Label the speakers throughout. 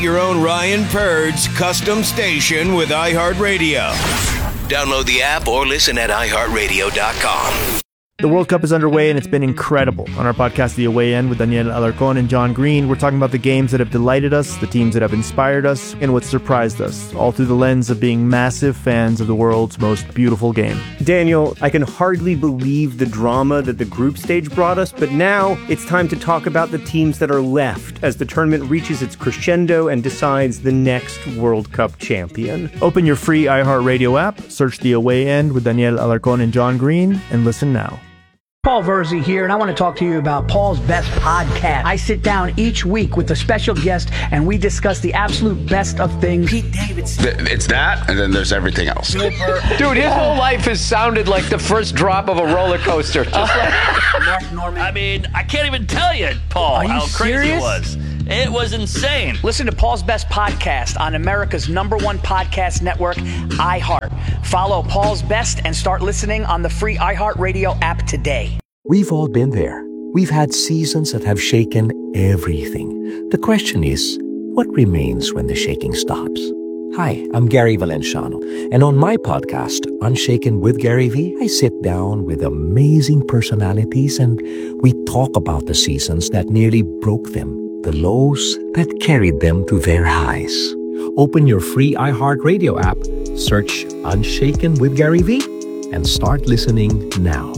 Speaker 1: Your own Ryan Purd's custom station with iHeartRadio. Download the app or listen at iHeartRadio.com.
Speaker 2: The World Cup is underway, and it's been incredible. On our podcast, The Away End, with Daniel Alarcon and John Green, we're talking about the games that have delighted us, the teams that have inspired us, and what surprised us, all through the lens of being massive fans of the world's most beautiful game.
Speaker 3: Daniel, I can hardly believe the drama that the group stage brought us, but now it's time to talk about the teams that are left as the tournament reaches its crescendo and decides the next World Cup champion.
Speaker 2: Open your free iHeartRadio app, search The Away End with Daniel Alarcon and John Green, and listen now.
Speaker 4: Paul Verzi here, and I want to talk to you about Paul's Best Podcast. I sit down each week with a special guest, and we discuss the absolute best of things. Pete Davidson.
Speaker 5: It's that, and then there's everything else.
Speaker 6: Dude, his whole life has sounded like the first drop of a roller coaster. Just like
Speaker 4: Mark Norman.
Speaker 7: I mean, I can't even tell you, Paul, how crazy it was. It was insane.
Speaker 4: Listen to Paul's Best Podcast on America's #1 podcast network, iHeart. Follow Paul's Best and start listening on the free iHeartRadio app today.
Speaker 8: We've all been there. We've had seasons that have shaken everything. The question is, what remains when the shaking stops? Hi, I'm Gary Valenciano, and on my podcast, Unshaken with Gary V, I sit down with amazing personalities and we talk about the seasons that nearly broke them, the lows that carried them to their highs. Open your free iHeartRadio app, search Unshaken with Gary V, and start listening now.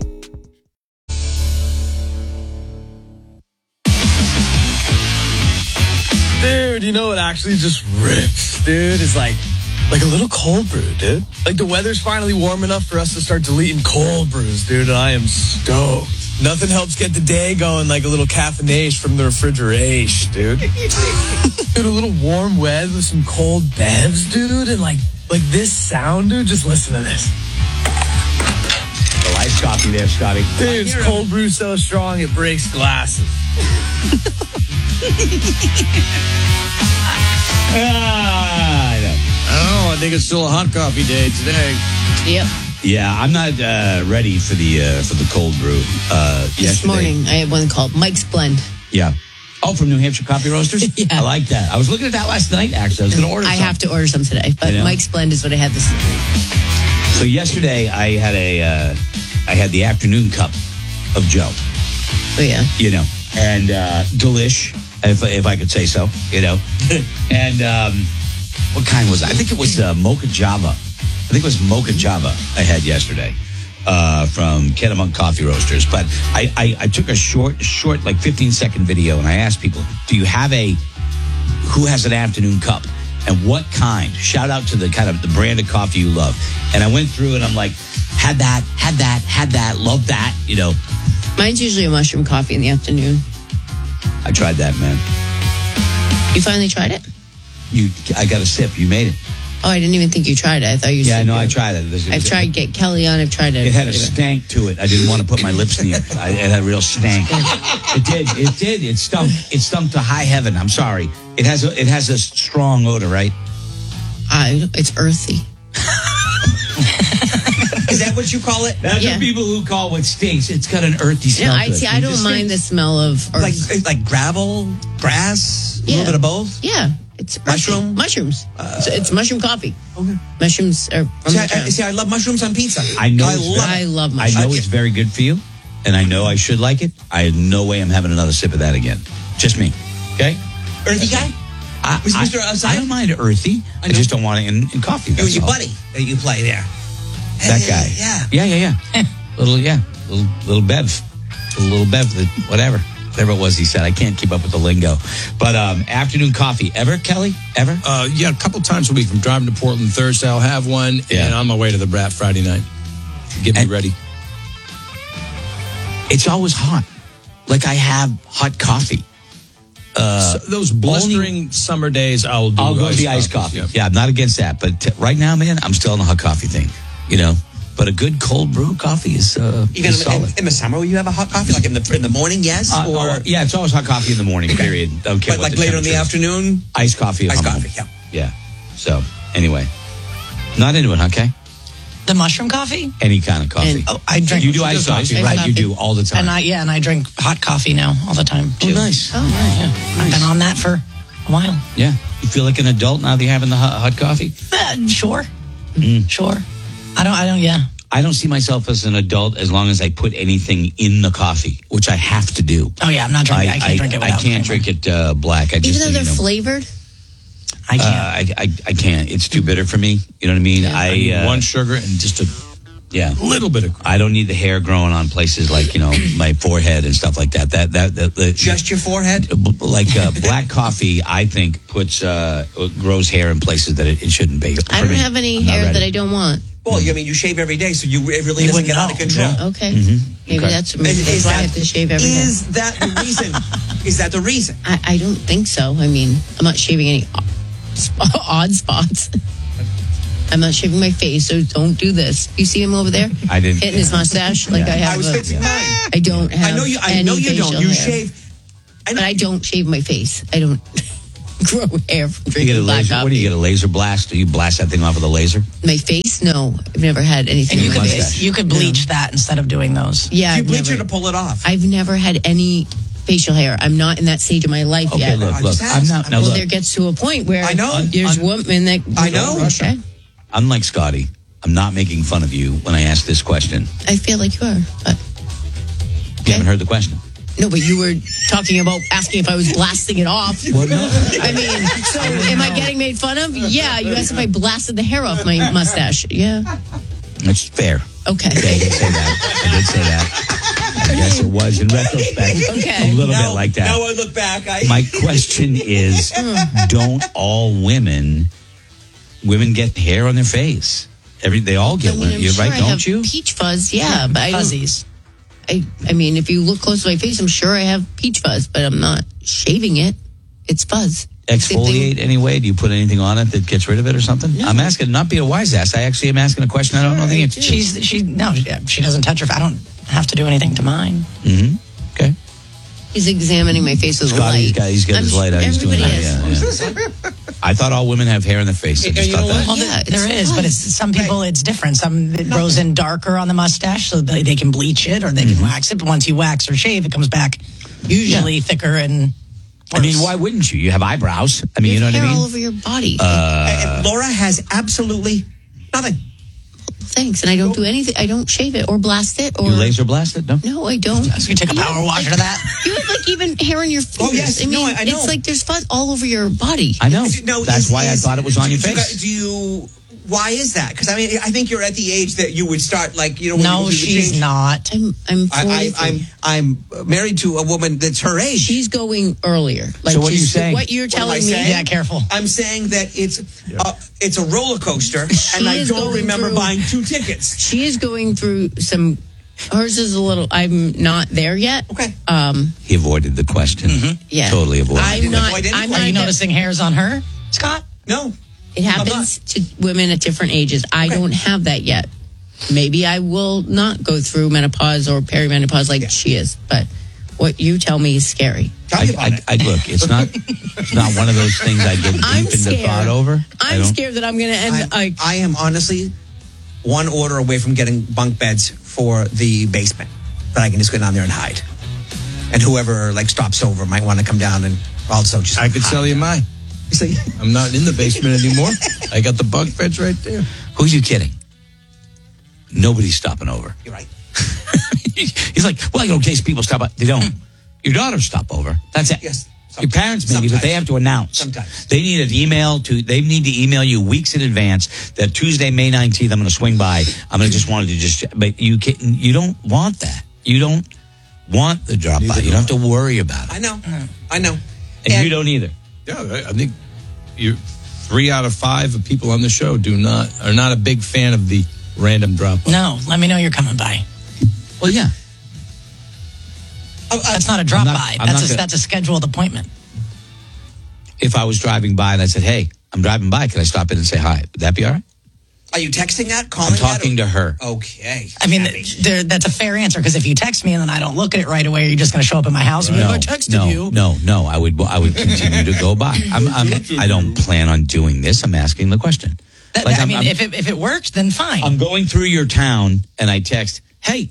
Speaker 9: Dude, you know what actually just rips, dude? Is like a little cold brew, dude. Like the weather's finally warm enough for us to start deleting cold brews, dude, and I am stoked. Nothing helps get the day going like a little caffeination from the refrigeration, dude. Dude, a little warm wed with some cold bevs, dude, and like this sound, dude, just listen to this.
Speaker 10: The iced coffee there, Scotty.
Speaker 9: Dude, it's cold brew so strong it breaks glasses.
Speaker 10: I think it's still a hot coffee day today.
Speaker 11: Yep.
Speaker 10: Yeah, I'm not ready for the cold brew.
Speaker 11: This
Speaker 10: yesterday.
Speaker 11: morning, I had one called Mike's Blend.
Speaker 10: Yeah. Oh, from New Hampshire Coffee Roasters?
Speaker 11: Yeah.
Speaker 10: I like that. I was looking at that last night, actually. I was going to order some.
Speaker 11: I have to order some today, but Mike's Blend is what I had this morning.
Speaker 10: So yesterday, I had the afternoon cup of Joe.
Speaker 11: Oh, yeah.
Speaker 10: You know, and delish, if I could say so, you know. And what kind was it? I think it was Mocha Java. I think it was Mocha Java I had yesterday from Kennebunkport Coffee Roasters. But I took a short, like 15-second video, and I asked people, do you have who has an afternoon cup? And what kind? Shout out to the brand of coffee you love. And I went through and I'm like, had that, love that, you know.
Speaker 11: Mine's usually a mushroom coffee in the afternoon.
Speaker 10: I tried that, man.
Speaker 11: You finally tried it?
Speaker 10: I got a sip. You made it.
Speaker 11: Oh, I didn't even think you tried it. I thought you said.
Speaker 10: Yeah, no, I tried it.
Speaker 11: I've tried Get Kelly on. I've tried it.
Speaker 10: It had a stank to it. I didn't want to put my lips near it. It had a real stank. It did. It stunk to high heaven. I'm sorry. It has a strong odor, right?
Speaker 11: It's earthy.
Speaker 10: Is that what you call it? That's what people who call what stinks. It's got an earthy smell.
Speaker 11: I don't mind the smell of earth.
Speaker 10: Like gravel, grass, a little bit of both.
Speaker 11: Yeah. It's
Speaker 10: mushroom?
Speaker 11: Mushrooms. It's mushroom coffee. Okay. Mushrooms are
Speaker 10: See, I love mushrooms on pizza. I
Speaker 11: love mushrooms.
Speaker 10: I know it's very good for you, and I know I should like it. I have no way I'm having another sip of that again. Just me. Okay?
Speaker 12: Earthy guy?
Speaker 10: I don't mind earthy. I just don't want it in coffee.
Speaker 12: It was your buddy that you play there.
Speaker 10: That guy. Yeah. Little Bev. Little Bev, whatever it was he said. I can't keep up with the lingo. But afternoon coffee. Ever, Kelly? Ever?
Speaker 13: Yeah, a couple times a week. I'm driving to Portland Thursday. I'll have one. And on my way to the Brat Friday night. Get me ready.
Speaker 10: It's always hot. Like I have hot coffee.
Speaker 13: So those blistering summer days, I'll go
Speaker 10: with the iced coffee. Yeah, I'm not against that. But right now, man, I'm still on the hot coffee thing. You know? But a good cold brew coffee is solid.
Speaker 12: In the summer, will you have a hot coffee? Like in the morning, yes?
Speaker 10: Yeah, it's always hot coffee in the morning, period. Okay,
Speaker 12: but like later in the afternoon?
Speaker 10: Iced coffee. Yeah. So, anyway. Not into it, okay?
Speaker 14: The mushroom coffee?
Speaker 10: Any kind of coffee.
Speaker 14: I drink.
Speaker 10: You do iced coffee, right? You do all the time.
Speaker 14: And I drink hot coffee now all the time, too.
Speaker 10: Oh, nice.
Speaker 14: Yeah. I've been on that for A while.
Speaker 10: Yeah. You feel like an adult now that you're having the hot coffee?
Speaker 14: Sure. Sure. I don't, yeah.
Speaker 10: I don't see myself as an adult as long as I put anything in the coffee, which I have to do.
Speaker 14: Oh, yeah, I'm not drinking. I can't drink it without
Speaker 10: I can't drink it black. I just,
Speaker 11: even though they're flavored?
Speaker 14: I can't.
Speaker 10: I can't. It's too bitter for me. You know what I mean?
Speaker 13: I need one sugar and just a little bit of.
Speaker 10: I don't need the hair growing on places like my forehead and stuff like that. That
Speaker 12: just your forehead.
Speaker 10: Like black coffee, I think grows hair in places that it shouldn't be.
Speaker 11: I don't have any hair that I don't want.
Speaker 12: Well, I mean, you shave every day, so it really doesn't get out of control.
Speaker 11: Yeah. Okay. Maybe that's why I have to shave every day.
Speaker 12: Is that the reason? Is that the reason?
Speaker 11: I don't think so. I mean, I'm not shaving any odd spots. I'm not shaving my face, so don't do this. You see him over there?
Speaker 10: I didn't.
Speaker 11: Hitting his mustache like I have.
Speaker 12: I was fixing mine.
Speaker 11: I don't have.
Speaker 12: I know you don't. You shave.
Speaker 11: But I don't shave my face. I don't grow hair from drinking black coffee.
Speaker 10: What do you get, a laser blast? Do you blast that thing off with a laser?
Speaker 11: My face? No. I've never had anything
Speaker 14: And
Speaker 11: like this.
Speaker 14: you could bleach that instead of doing those.
Speaker 11: Yeah.
Speaker 12: You bleach it to pull it off.
Speaker 11: I've never had any facial hair. I'm not in that stage of my life yet.
Speaker 10: Look. I'm not.
Speaker 11: Well, there gets to a point where there's women that...
Speaker 12: I know.
Speaker 11: Okay.
Speaker 10: Unlike Scotty, I'm not making fun of you when I ask this question.
Speaker 11: I feel like you are, but...
Speaker 10: You haven't heard the question.
Speaker 11: No, but you were talking about asking if I was blasting it off.
Speaker 10: What? No.
Speaker 11: I mean, so am I getting made fun of? Yeah, you asked if I blasted the hair off my mustache. Yeah.
Speaker 10: That's fair.
Speaker 11: Okay.
Speaker 10: I did say that. I guess it was in retrospect.
Speaker 11: Okay.
Speaker 10: A little bit like that.
Speaker 12: Now I look back.
Speaker 10: My question is, don't all women get hair on their face? They all get one. You're right, don't you?
Speaker 11: Peach fuzz, yeah, but
Speaker 14: fuzzies.
Speaker 11: I mean, if you look close to my face, I'm sure I have peach fuzz, but I'm not shaving it. It's fuzz.
Speaker 10: Exfoliate anyway? Do you put anything on it that gets rid of it or something? No. I'm asking, not be a wise ass. I actually am asking a question I don't know the answer.
Speaker 14: She doesn't touch her. I don't have to do anything to mine.
Speaker 10: Mm-hmm. Okay.
Speaker 11: He's examining my face with light.
Speaker 10: He's got his light out. He's doing
Speaker 11: that.
Speaker 10: Yeah. I thought all women have hair in their face.
Speaker 14: Well, there is, but some people it's different. Some it grows in darker on the mustache, so they can bleach it or they can wax it. But once you wax or shave, it comes back usually thicker and worse.
Speaker 10: I mean, why wouldn't you? You have eyebrows. I mean, you know what I mean?
Speaker 11: All over your body.
Speaker 12: Laura has absolutely nothing.
Speaker 11: Thanks, and I don't do anything. I don't shave it or blast it. Or
Speaker 10: you laser blast it?
Speaker 11: No, I don't.
Speaker 14: So you take a power washer to that?
Speaker 11: You have like even hair on your fingers.
Speaker 12: Oh yes,
Speaker 11: I mean,
Speaker 12: I know.
Speaker 11: It's like there's fuzz all over your body.
Speaker 10: I know. That's why I thought it was on your face.
Speaker 12: Why is that? Because I mean, I think you're at the age that you would start like
Speaker 14: No, she's not.
Speaker 12: I'm married to a woman that's her age.
Speaker 11: She's going earlier. Like,
Speaker 10: so what are you saying?
Speaker 11: What you're telling me?
Speaker 14: Yeah, careful.
Speaker 12: I'm saying that it's a roller coaster, and I don't remember buying 2 tickets.
Speaker 11: She is going through some. Hers is a little. I'm not there yet.
Speaker 12: Okay.
Speaker 10: He avoided the question.
Speaker 11: Mm-hmm. Yeah.
Speaker 10: Totally avoided.
Speaker 11: I'm not.
Speaker 14: Are you noticing hairs on her, Scott?
Speaker 12: No.
Speaker 11: It happens to women at different ages. I don't have that yet. Maybe I will not go through menopause or perimenopause like she is. But what you tell me is scary.
Speaker 10: Look, it's not one of those things I get deep into thought over.
Speaker 11: I'm scared that I'm going to end.
Speaker 12: I am honestly one order away from getting bunk beds for the basement that I can just go down there and hide. And whoever stops over might want to come down and also just.
Speaker 13: I could sell you mine. I'm not in the basement anymore. I got the bunk beds right there.
Speaker 10: Who's you kidding? Nobody's stopping over.
Speaker 12: You're right.
Speaker 10: He's like, well, in case people stop by. They don't. Your daughters stop over. That's it.
Speaker 12: Yes.
Speaker 10: Your parents maybe, but they have to announce.
Speaker 12: Sometimes.
Speaker 10: They need an email they need to email you weeks in advance that Tuesday, May 19th, I'm going to swing by. I'm going to just wanted to but you don't want that. You don't want the drop by. You don't have to worry about it.
Speaker 12: I know.
Speaker 10: And you don't either.
Speaker 13: Yeah, I think 3 out of 5 of people on the show are not a big fan of the random drop by.
Speaker 14: No, let me know you're coming by.
Speaker 10: Well, yeah.
Speaker 14: That's not a drop by. That's a scheduled appointment.
Speaker 10: If I was driving by and I said, hey, I'm driving by, can I stop in and say hi? Would that be all right?
Speaker 12: Are you texting that? Calling
Speaker 10: I'm talking to her.
Speaker 12: Okay.
Speaker 14: I mean, that's a fair answer, because if you text me and then I don't look at it right away, you're just going to show up at my house and be like, I texted you.
Speaker 10: No. I would continue to go by. I don't plan on doing this. I'm asking the question.
Speaker 14: If it works, then fine.
Speaker 10: I'm going through your town and I text, hey,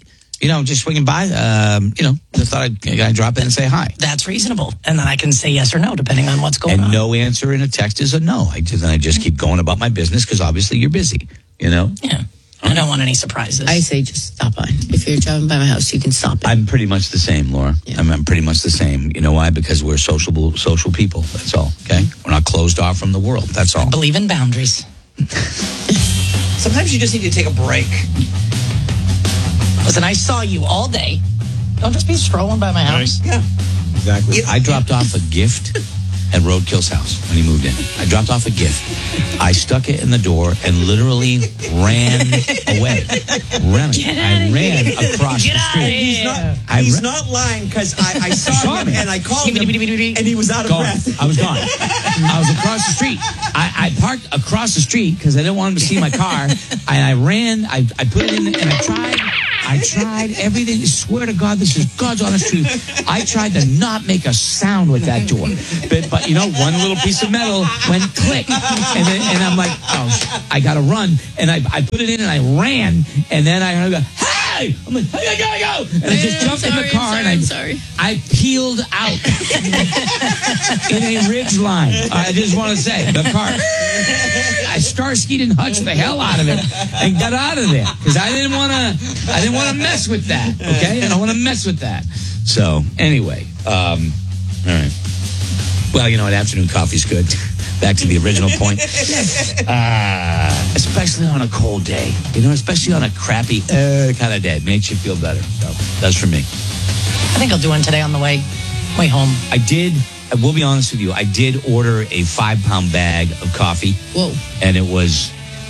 Speaker 10: just swinging by, just thought I'd drop in and say hi.
Speaker 14: That's reasonable. And then I can say yes or no, depending on what's going on.
Speaker 10: And no answer in a text is a no. I just keep going about my business because obviously you're busy,
Speaker 14: Yeah. I don't want any surprises.
Speaker 11: I say just stop by. If you're driving by my house, you can stop it.
Speaker 10: I'm pretty much the same, Laura. Yeah. I'm pretty much the same. You know why? Because we're social people. That's all, okay? We're not closed off from the world. That's all.
Speaker 14: I believe in boundaries.
Speaker 12: Sometimes you just need to take a break.
Speaker 14: Listen, I saw you all day. Don't just be strolling by my house.
Speaker 12: Yeah.
Speaker 10: Exactly. I dropped off a gift at Roadkill's house when he moved in. I dropped off a gift. I stuck it in the door and literally ran away. I ran across the street.
Speaker 12: He's not lying because I saw him and I called him and he was out of breath.
Speaker 10: I was gone. I was across the street. I parked across the street because I didn't want him to see my car. And I ran. I put it in and I tried everything. I swear to God, this is God's honest truth. I tried to not make a sound with that door. But one little piece of metal went click. And I'm like, oh, I got to run. And I put it in and I ran. And then I heard, hey! I'm like, I gotta go. And I just jumped in the car and I peeled out in a ridge line. I just want to say, the car. I Starsky'd and hutched the hell out of it and got out of there because I didn't want to mess with that. Okay, I don't want to mess with that. So anyway, all right. Well, afternoon coffee's good. Back to the original point. Especially on a cold day, especially on a crappy kind of day, it makes you feel better. So that's for me.
Speaker 14: I think I'll do one today on the way home.
Speaker 10: I will be honest with you. I did order a 5-pound bag of coffee.
Speaker 11: Whoa.
Speaker 10: And it was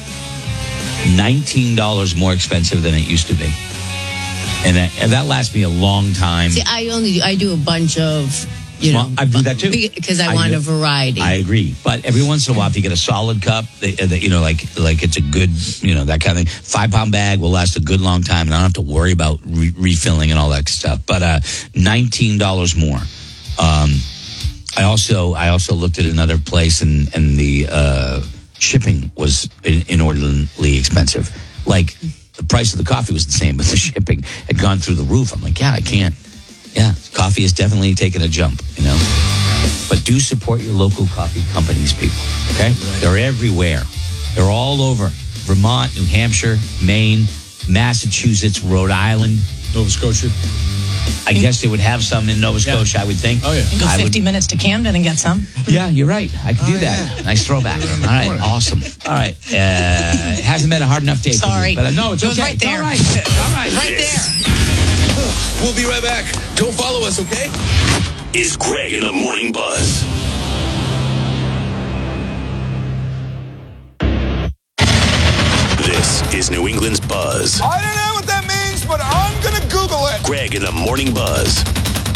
Speaker 10: $19 more expensive than it used to be. And that lasts me a long time.
Speaker 11: See, I do a bunch of,
Speaker 10: I do that too.
Speaker 11: Because I want a variety.
Speaker 10: I agree. But every once in a while, if you get a solid cup, like it's a good, that kind of thing. 5-pound bag will last a good long time. And I don't have to worry about refilling and all that stuff. But $19 more. I also looked at another place and the shipping was inordinately expensive. Like the price of the coffee was the same, but the shipping had gone through the roof. I'm like, I can't. Yeah, coffee has definitely taken a jump, But do support your local coffee companies, people, okay? They're everywhere. They're all over. Vermont, New Hampshire, Maine, Massachusetts, Rhode Island.
Speaker 13: Nova Scotia.
Speaker 10: I guess they would have some in Nova Scotia, I would think.
Speaker 13: Oh, yeah.
Speaker 14: You can go 50 minutes to Camden and get some.
Speaker 10: Yeah, you're right. I can do that. Yeah. Nice throwback. All right, awesome. All right. It hasn't been a hard enough day
Speaker 14: Sorry.
Speaker 10: for me, but no, it's okay.
Speaker 14: Right there.
Speaker 10: All right.
Speaker 14: Right there.
Speaker 1: We'll be right back. Don't follow us, okay? Is Greg in the Morning Buzz. This is New England's Buzz.
Speaker 15: I don't know what that means, but I'm going to Google it.
Speaker 1: Greg in the Morning Buzz.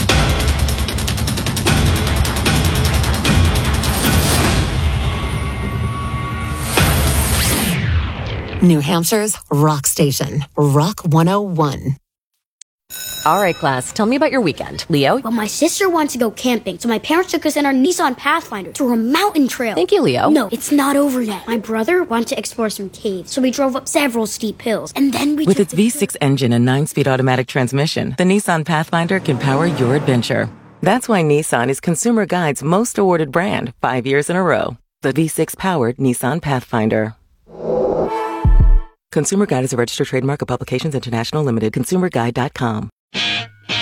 Speaker 16: New Hampshire's rock station, Rock 101.
Speaker 17: All right, class, tell me about your weekend. Leo?
Speaker 18: Well, my sister wants to go camping, so my parents took us in our Nissan Pathfinder to a mountain trail.
Speaker 17: Thank you, Leo.
Speaker 18: No, it's not over yet. My brother wanted to explore some caves, so we drove up several steep hills, and then we
Speaker 19: With its V6 engine and 9-speed automatic transmission, the Nissan Pathfinder can power your adventure. That's why Nissan is Consumer Guide's most awarded brand 5 years in a row. The V6-powered Nissan Pathfinder. Consumer Guide is a registered trademark of Publications International Limited. ConsumerGuide.com.